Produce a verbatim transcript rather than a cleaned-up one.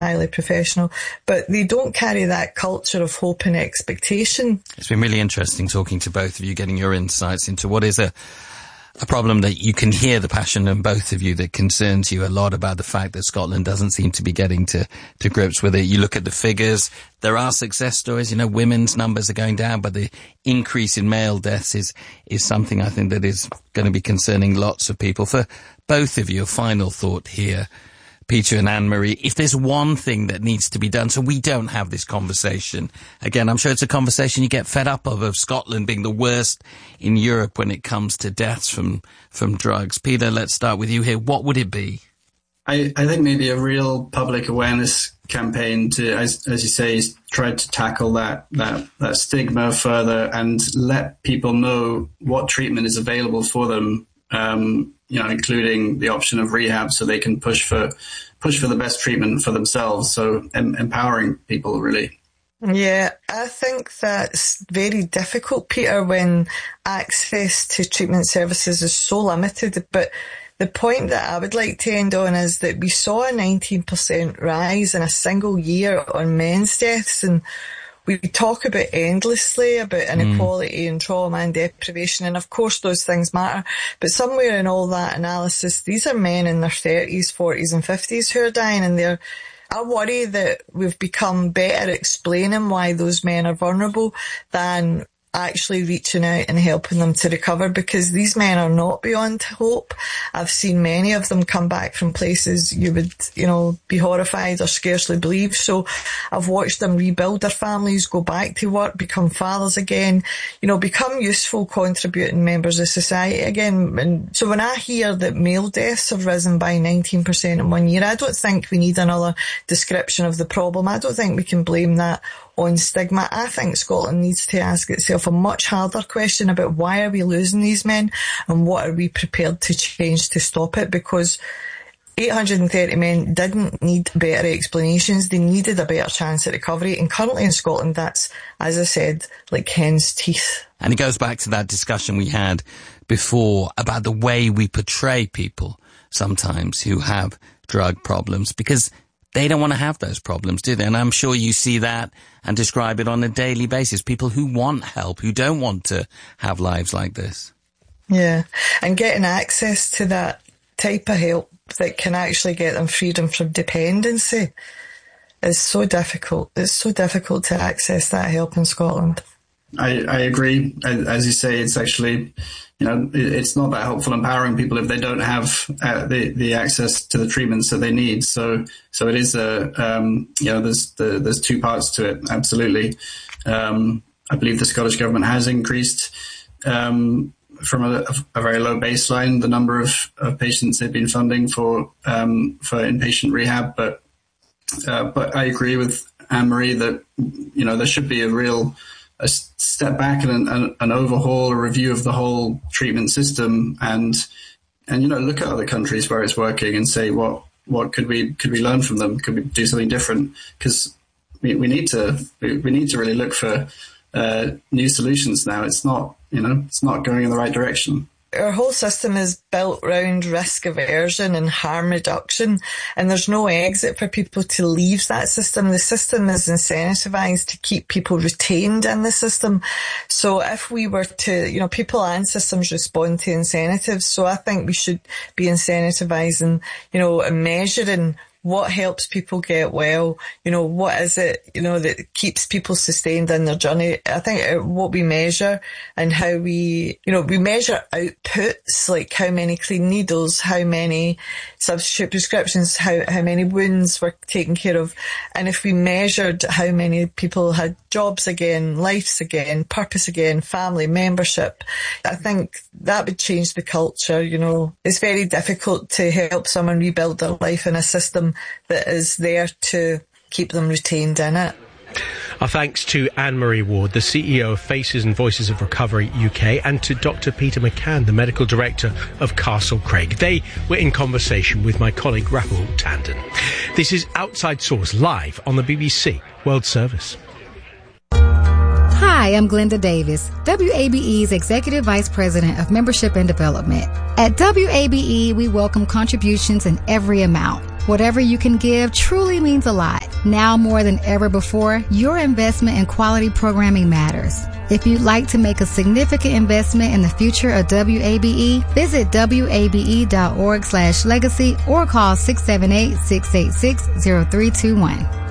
highly professional, but they don't carry that culture of hope and expectation. It's been really interesting talking to both of you, getting your insights into what is a a problem that you can hear the passion in both of you that concerns you a lot about the fact that Scotland doesn't seem to be getting to, to grips with it. You look at the figures, there are success stories, you know, women's numbers are going down, but the increase in male deaths is, is something I think that is going to be concerning lots of people. For both of you, a final thought here, Peter and Anne-Marie, if there's one thing that needs to be done so we don't have this conversation, again, I'm sure it's a conversation you get fed up of, of Scotland being the worst in Europe when it comes to deaths from, from drugs. Peter, let's start with you here. What would it be? I, I think maybe a real public awareness campaign to, as, as you say, try to tackle that, that, that stigma further and let people know what treatment is available for them. Um, you know, including the option of rehab, so they can push for push for the best treatment for themselves. So em- empowering people, really. Yeah, I think that's very difficult, Peter, when access to treatment services is so limited. But the point that I would like to end on is that we saw a nineteen percent rise in a single year on men's deaths, and we talk about endlessly about inequality mm. and trauma and deprivation, and of course those things matter, but somewhere in all that analysis, these are men in their thirties, forties and fifties who are dying, and they're, I worry that we've become better at explaining why those men are vulnerable than actually reaching out and helping them to recover, because these men are not beyond hope. I've seen many of them come back from places you would, you know, be horrified or scarcely believe. So I've watched them rebuild their families, go back to work, become fathers again, you know, become useful, contributing members of society again. And so when I hear that male deaths have risen by nineteen percent in one year, I don't think we need another description of the problem. I don't think we can blame that on stigma. I think Scotland needs to ask itself a much harder question about why are we losing these men and what are we prepared to change to stop it, because eight hundred thirty men didn't need better explanations, they needed a better chance at recovery, and currently in Scotland that's, as I said, like hen's teeth. And it goes back to that discussion we had before about the way we portray people sometimes who have drug problems, because they don't want to have those problems, do they? And I'm sure you see that and describe it on a daily basis. People who want help, who don't want to have lives like this. Yeah, and getting access to that type of help that can actually get them freedom from dependency is so difficult. It's so difficult to access that help in Scotland. I, I agree. As you say, it's actually, you know, it's not that helpful empowering people if they don't have uh, the, the access to the treatments that they need. So, so it is a, um, you know, there's, the, there's two parts to it. Absolutely. Um, I believe the Scottish Government has increased, um, from a, a very low baseline, the number of, of patients they've been funding for, um, for inpatient rehab. But, uh, but I agree with Anne-Marie that, you know, there should be a real, a step back and an, an overhaul, a review of the whole treatment system, and and you know look at other countries where it's working and say what what could we could we learn from them? Could we do something different? Because we, we need to we, we need to really look for uh, new solutions now. It's not you know it's not going in the right direction. Our whole system is built around risk aversion and harm reduction, and there's no exit for people to leave that system. The system is incentivised to keep people retained in the system. So if we were to, you know, people and systems respond to incentives. So I think we should be incentivising, you know, and measuring what helps people get well, you know, what is it, you know, that keeps people sustained in their journey. I think what we measure and how we, you know, we measure outputs, like how many clean needles, how many substitute prescriptions, how, how many wounds were taken care of. And if we measured how many people had jobs again, lives again, purpose again, family membership, I think that would change the culture, you know. It's very difficult to help someone rebuild their life in a system that is there to keep them retained in it. Our thanks to Anne-Marie Ward, the C E O of Faces and Voices of Recovery U K, and to Doctor Peter McCann, the Medical Director of Castle Craig. They were in conversation with my colleague Rahul Tandon. This is Outside Source, live on the B B C World Service. Hi, I'm Glenda Davis, W A B E's Executive Vice President of Membership and Development. At W A B E, we welcome contributions in every amount. Whatever you can give truly means a lot. Now more than ever before, your investment in quality programming matters. If you'd like to make a significant investment in the future of W A B E, visit W A B E dot org slash legacy or call six seven eight, six eight six, zero three two one.